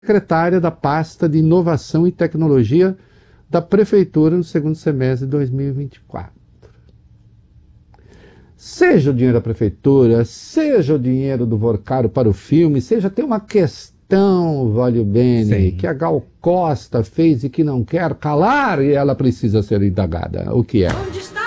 secretária da pasta de Inovação e Tecnologia da Prefeitura no segundo semestre de 2024. Seja o dinheiro da Prefeitura, seja o dinheiro do Vorcaro para o filme, seja tem uma questão, Voglio Bene, que a Gal Costa fez e que não quer calar e ela precisa ser indagada. O que é?